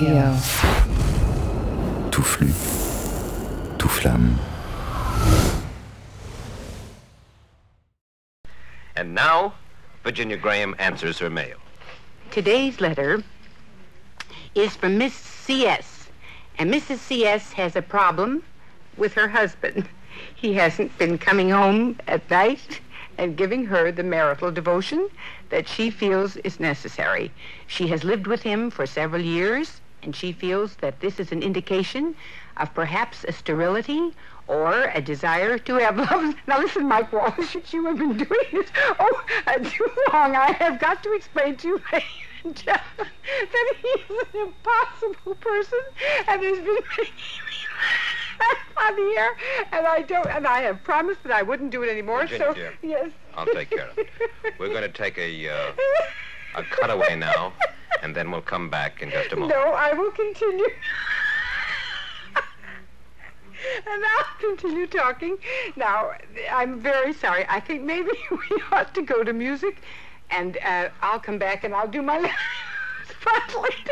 Radio. Tout flux, tout flamme. And now, Virginia Graham answers her mail. Today's letter is from Miss C.S. And Mrs. C.S. has a problem with her husband. He hasn't been coming home at night and giving her the marital devotion that she feels is necessary. She has lived with him for several years, and she feels that this is an indication of perhaps a sterility or a desire to have love. Now listen, Mike Walsh, you have been doing this too long. I have got to explain to you, ladies and gentlemen, that he is an impossible person and has been making me laugh on the air, and I have promised that I wouldn't do it anymore. Virginia, so dear, yes, I'll take care of it. We're going to take a cutaway now, and then we'll come back in just a moment. No, I will continue. And I'll continue talking. Now, I'm very sorry. I think maybe we ought to go to music, and I'll come back and I'll do my letters promptly.